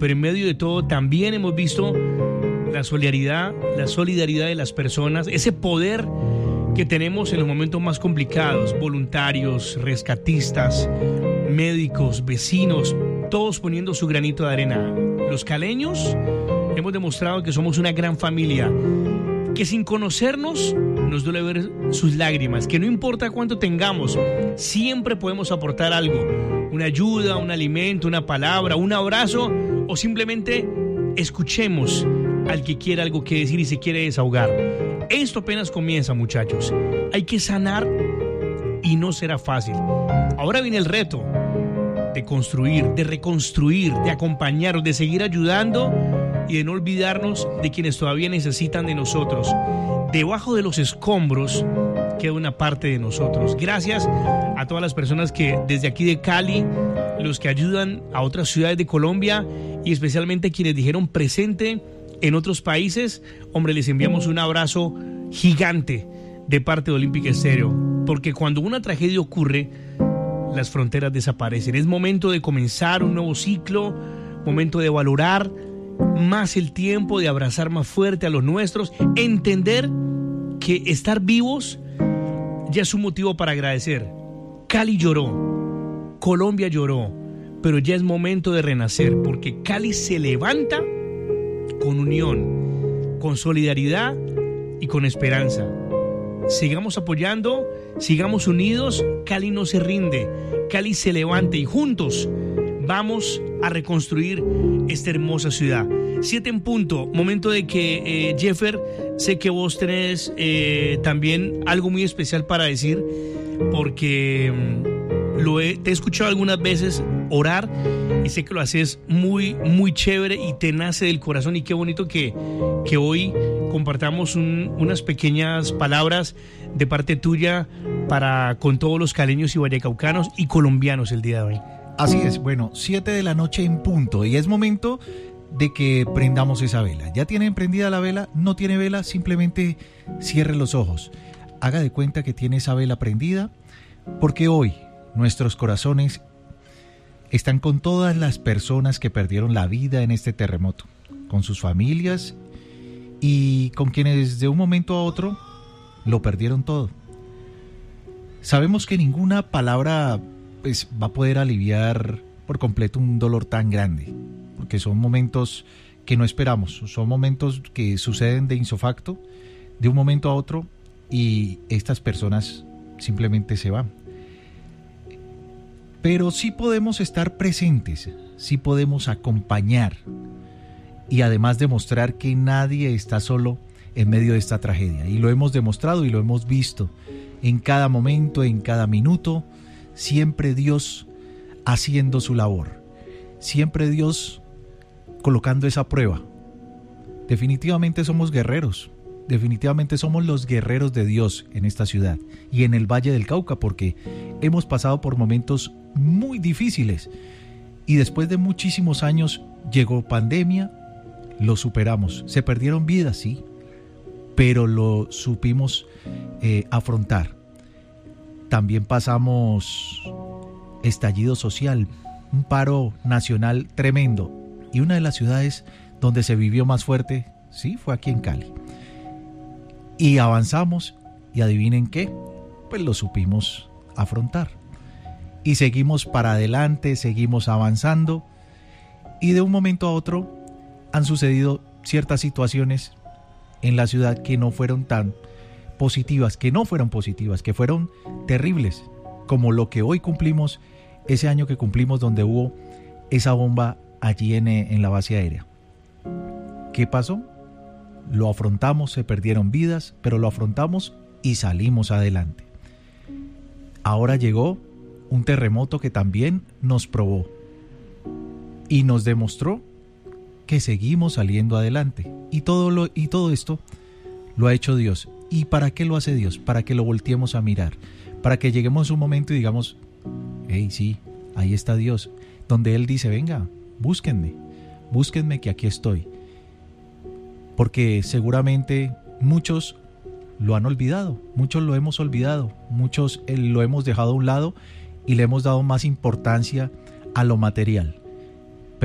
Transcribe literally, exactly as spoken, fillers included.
pero en medio de todo también hemos visto la solidaridad, la solidaridad de las personas, ese poder que tenemos en los momentos más complicados, voluntarios, rescatistas, médicos, vecinos, todos poniendo su granito de arena. Los caleños hemos demostrado que somos una gran familia, que sin conocernos nos duele ver sus lágrimas, que no importa cuánto tengamos, siempre podemos aportar algo, una ayuda, un alimento, una palabra, un abrazo, o simplemente escuchemos al que quiere algo que decir y se quiere desahogar. Esto apenas comienza, muchachos. Hay que sanar y no será fácil. Ahora viene el reto de construir, de reconstruir, de acompañar, de seguir ayudando y de no olvidarnos de quienes todavía necesitan de nosotros. Debajo de los escombros queda una parte de nosotros. Gracias a todas las personas que desde aquí de Cali, los que ayudan a otras ciudades de Colombia y especialmente quienes dijeron presente en otros países. Hombre, les enviamos un abrazo gigante de parte de Olímpica Estéreo, porque cuando una tragedia ocurre, las fronteras desaparecen. Es momento de comenzar un nuevo ciclo, momento de valorar más el tiempo, de abrazar más fuerte a los nuestros, entender que estar vivos ya es un motivo para agradecer. Cali lloró, Colombia lloró, pero ya es momento de renacer, porque Cali se levanta con unión, con solidaridad y con esperanza. Sigamos apoyando, sigamos unidos. Cali no se rinde, Cali se levanta y juntos vamos a reconstruir esta hermosa ciudad. Siete en punto, momento de que eh, Jeffer, sé que vos tenés eh, también algo muy especial para decir, porque mm, lo he, te he escuchado algunas veces orar y sé que lo haces muy, muy chévere y te nace del corazón, y qué bonito que, que hoy compartamos un, unas pequeñas palabras de parte tuya para con todos los caleños y vallecaucanos y colombianos el día de hoy. Así es, bueno, siete de la noche en punto y es momento de que prendamos esa vela. ¿Ya tiene prendida la vela? ¿No tiene vela? Simplemente cierre los ojos. Haga de cuenta que tiene esa vela prendida, porque hoy nuestros corazones están con todas las personas que perdieron la vida en este terremoto, con sus familias y con quienes de un momento a otro lo perdieron todo. Sabemos que ninguna palabra pues, va a poder aliviar por completo un dolor tan grande, porque son momentos que no esperamos, son momentos que suceden de insofacto, de un momento a otro, y estas personas simplemente se van. Pero sí podemos estar presentes, sí podemos acompañar y además demostrar que nadie está solo en medio de esta tragedia. Y lo hemos demostrado y lo hemos visto en cada momento, en cada minuto, siempre Dios haciendo su labor, siempre Dios colocando esa prueba. Definitivamente somos guerreros, definitivamente somos los guerreros de Dios en esta ciudad y en el Valle del Cauca, porque hemos pasado por momentos muy difíciles y después de muchísimos años llegó pandemia, lo superamos, se perdieron vidas, sí, pero lo supimos eh, afrontar. También pasamos estallido social, un paro nacional tremendo, y una de las ciudades donde se vivió más fuerte, sí, fue aquí en Cali. Y avanzamos, y adivinen qué, pues lo supimos afrontar. Y seguimos para adelante, seguimos avanzando, y de un momento a otro han sucedido ciertas situaciones en la ciudad que no fueron tan positivas, que no fueron positivas, que fueron terribles, como lo que hoy cumplimos, ese año que cumplimos donde hubo esa bomba allí en, en la base aérea. ¿Qué pasó? Lo afrontamos, se perdieron vidas, pero lo afrontamos y salimos adelante. Ahora llegó un terremoto que también nos probó y nos demostró que seguimos saliendo adelante. Y todo, lo, y todo esto lo ha hecho Dios. ¿Y para qué lo hace Dios? Para que lo volteemos a mirar, para que lleguemos a un momento y digamos, hey, sí, ahí está Dios, donde Él dice, venga, búsquenme, búsquenme que aquí estoy. Porque seguramente muchos lo han olvidado, muchos lo hemos olvidado, muchos lo hemos dejado a un lado y le hemos dado más importancia a lo material.